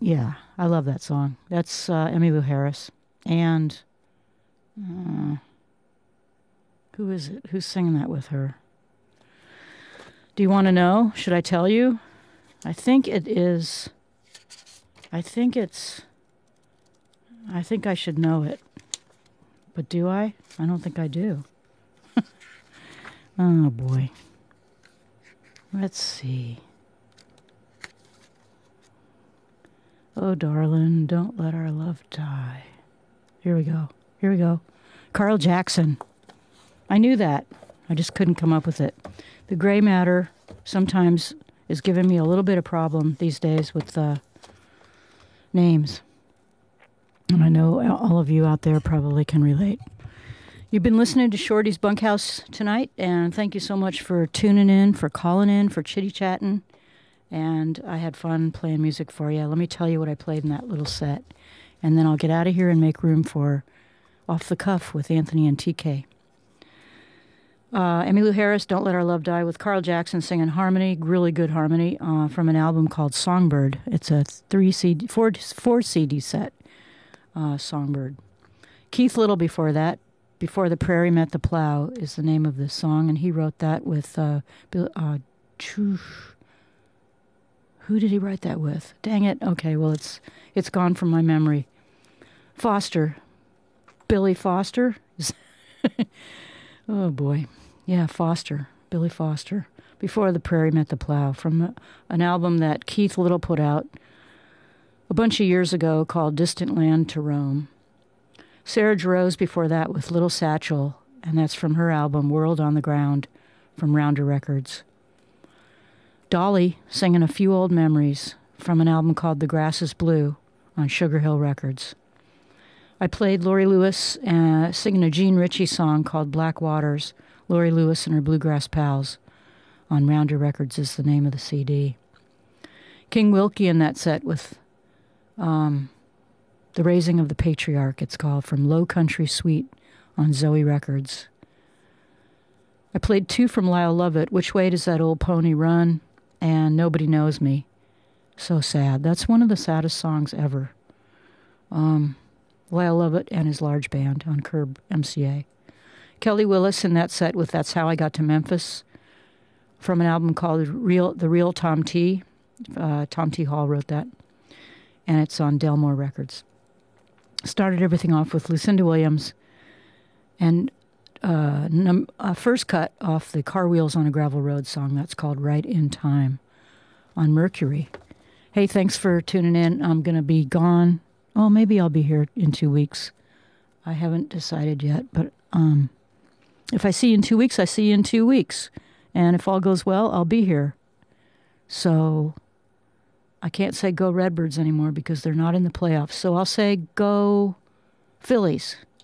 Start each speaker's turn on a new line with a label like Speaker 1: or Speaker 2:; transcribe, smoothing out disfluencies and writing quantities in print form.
Speaker 1: Yeah, I love that song. That's Emmylou Harris. And uh, who is it? Who's singing that with her? Do you want to know? Should I tell you? I think it is. I think it's. I think I should know it. But do I? I don't think I do. Oh, boy. Let's see. Oh, darling, don't let our love die. Here we go. Here we go. Carl Jackson. I knew that. I just couldn't come up with it. The gray matter sometimes is giving me a little bit of problem these days with names. And I know all of you out there probably can relate. You've been listening to Shorty's Bunkhouse tonight, and thank you so much for tuning in, for calling in, for chitty-chatting. And I had fun playing music for you. Let me tell you what I played in that little set. And then I'll get out of here and make room for Off the Cuff with Anthony and TK. Emmylou Harris, Don't Let Our Love Die, with Carl Jackson singing harmony, really good harmony, from an album called Songbird. It's a 4 CD set, Songbird. Keith Little before that, Before the Prairie Met the Plow is the name of this song, and he wrote that with who did he write that with? Dang it. Okay, well, it's gone from my memory. Foster. Billy Foster? Oh, boy. Yeah, Foster. Billy Foster. Before the Prairie Met the Plow, from an album that Keith Little put out a bunch of years ago called Distant Land to Roam. Sarah Jarosz before that with Little Satchel, and that's from her album World on the Ground from Rounder Records. Dolly singing A Few Old Memories from an album called The Grass is Blue on Sugar Hill Records. I played Laurie Lewis singing a Gene Ritchie song called Black Waters. Laurie Lewis and her Bluegrass Pals on Rounder Records is the name of the CD. King Wilkie in that set with The Raising of the Patriarch, it's called, from Low Country Suite on Zoe Records. I played two from Lyle Lovett, Which Way Does That Old Pony Run? And Nobody Knows Me. So sad. That's one of the saddest songs ever. Lyle Lovett and his large band on Curb MCA. Kelly Willis in that set with That's How I Got to Memphis from an album called The Real Tom T. Tom T. Hall wrote that. And it's on Delmore Records. Started everything off with Lucinda Williams and first cut off the Car Wheels on a Gravel Road song that's called Right in Time on Mercury. Hey, thanks for tuning in. I'm going to be gone. Oh, maybe I'll be here in 2 weeks. I haven't decided yet, but if I see you in 2 weeks, I see you in 2 weeks. And if all goes well, I'll be here. So I can't say go Redbirds anymore because they're not in the playoffs. So I'll say go Phillies.